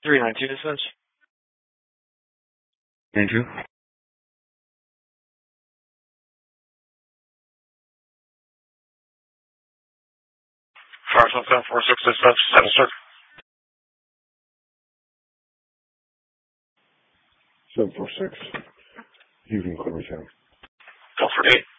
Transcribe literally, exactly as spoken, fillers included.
three nine two dispatch. Andrew? Five one seven four six dispatch. Status check. seven four six. You can clear me down. Go for eight.